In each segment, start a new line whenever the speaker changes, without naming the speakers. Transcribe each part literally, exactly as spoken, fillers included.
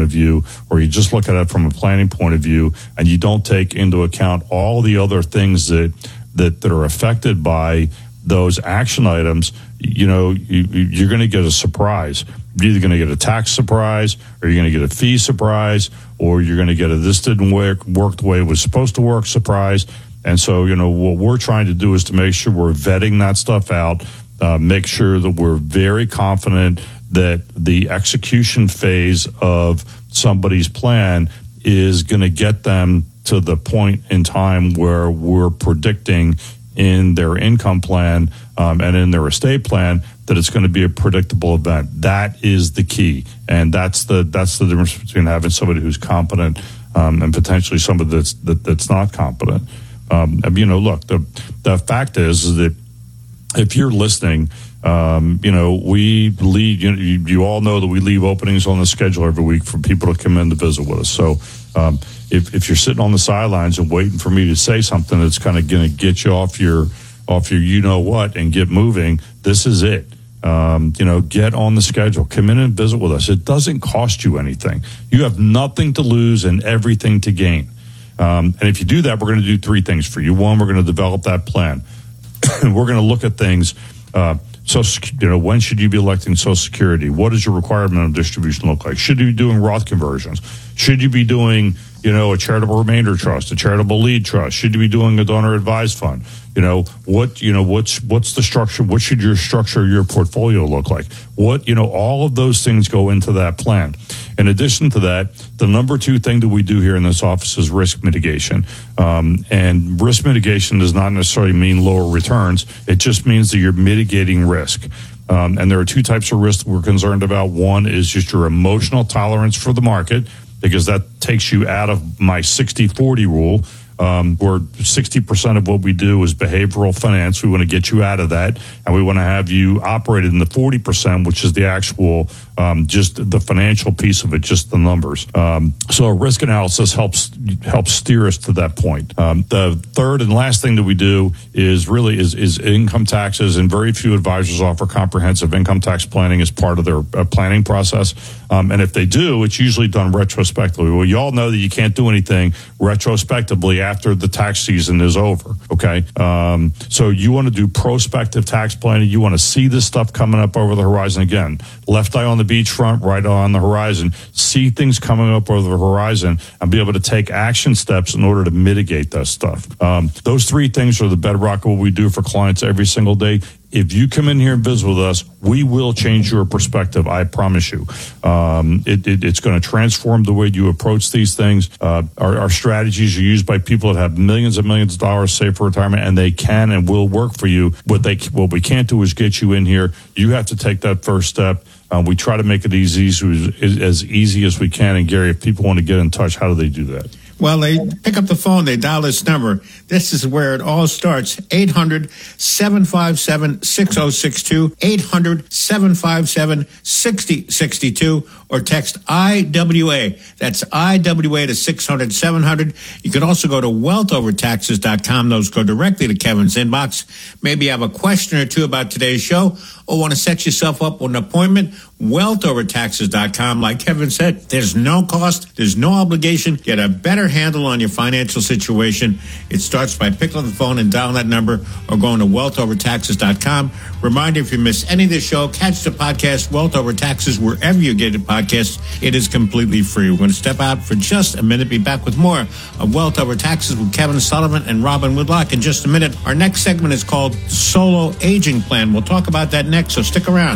point of view, or you just look at it from a planning point of view, and you don't take into account all the other things that that, that are affected by those action items, you know, you, you're going to get a surprise. You're either going to get a tax surprise, or you're going to get a fee surprise, or you're going to get a this didn't work, work the way it was supposed to work surprise. And so, you know, what we're trying to do is to make sure we're vetting that stuff out, uh, make sure that we're very confident that the execution phase of somebody's plan is going to get them to the point in time where we're predicting in their income plan um, and in their estate plan that it's going to be a predictable event. That is the key, and that's the that's the difference between having somebody who's competent um, and potentially somebody that's that, that's not competent. Um, you know, look, the the fact is, is that if you're listening, um, you know, we leave. You, know, you, you all know that we leave openings on the schedule every week for people to come in to visit with us. So. Um, If, if you're sitting on the sidelines and waiting for me to say something that's kind of going to get you off your off your you know what and get moving, this is it. Um, you know, get on the schedule. Come in and visit with us. It doesn't cost you anything. You have nothing to lose and everything to gain. Um, and if you do that, we're going to do three things for you. One, we're going to develop that plan. We're going to look at things. Uh, so, you know, when should you be electing Social Security? What does your requirement of distribution look like? Should you be doing Roth conversions? Should you be doing, you know, a charitable remainder trust, a charitable lead trust? Should you be doing a donor advised fund? You know, what, you know, what's, what's the structure? What should your structure of your portfolio look like? What, you know, all of those things go into that plan. In addition to that, the number two thing that we do here in this office is risk mitigation. Um, and risk mitigation does not necessarily mean lower returns. It just means that you're mitigating risk. Um, and there are two types of risk we're concerned about. One is just your emotional tolerance for the market, because that takes you out of my sixty forty rule, um, where sixty percent of what we do is behavioral finance. We want to get you out of that, and we want to have you operate in the forty percent, which is the actual, um, just the financial piece of it, just the numbers. Um, so risk analysis helps helps steer us to that point. Um, the third and last thing that we do is really is, is income taxes, and very few advisors offer comprehensive income tax planning as part of their uh, planning process. Um, and if they do, it's usually done retrospectively. Well, you all know that you can't do anything retrospectively after the tax season is over, okay? Um, so you want to do prospective tax planning. You want to see this stuff coming up over the horizon. Again, left eye on the beachfront, right eye on the horizon. See things coming up over the horizon and be able to take action steps in order to mitigate that stuff. Um, those three things are the bedrock of what we do for clients every single day. If you come in here and visit with us, we will change your perspective. I promise you. Um, it, it, it's going to transform the way you approach these things. Uh, our, our strategies are used by people that have millions and millions of dollars saved for retirement, and they can and will work for you. What they, what we can't do is get you in here. You have to take that first step. Uh, we try to make it easy, as, as easy as we can. And Gary, if people want to get in touch, how do they do that?
Well, they pick up the phone, they dial this number. This is where it all starts. eight hundred, seven five seven, six oh six two, eight hundred, seven five seven, six oh six two, or text I W A. That's I W A to six hundred, seven hundred. You can also go to wealth over taxes dot com. Those go directly to Kevin's inbox. Maybe you have a question or two about today's show, or want to set yourself up with an appointment. wealth over taxes dot com. Like Kevin said, there's no cost, there's no obligation. Get a better handle on your financial situation. It starts by picking up the phone and dialing that number, or going to wealth over taxes dot com. Reminder, if you miss any of this show, catch the podcast, Wealth Over Taxes, wherever you get a podcast. It is completely free. We're going to step out for just a minute, be back with more of Wealth Over Taxes with Kevin Sullivan and Robin Woodlock in just a minute. Our next segment is called Solo Aging Plan. We'll talk about that next, so stick around.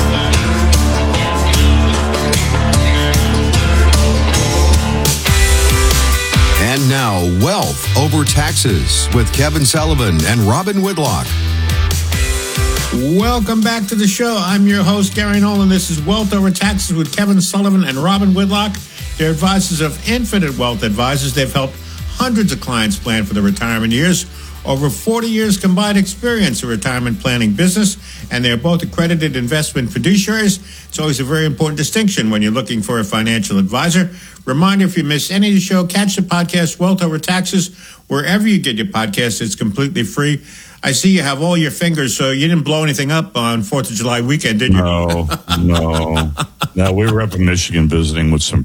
And now, Wealth Over Taxes with Kevin Sullivan and Robin Woodlock.
Welcome back to the show. I'm your host, Gary Nolan. This is Wealth Over Taxes with Kevin Sullivan and Robin Woodlock. They're advisors of Infinite Wealth Advisors. They've helped hundreds of clients plan for their retirement years. Over forty years combined experience in retirement planning business, and they're both accredited investment fiduciaries. It's always a very important distinction when you're looking for a financial advisor. Reminder, if you miss any of the show, catch the podcast, Wealth Over Taxes, wherever you get your podcast. It's completely free. I see you have all your fingers, so you didn't blow anything up on fourth of July weekend, did you?
No, no. No, we were up in Michigan visiting with some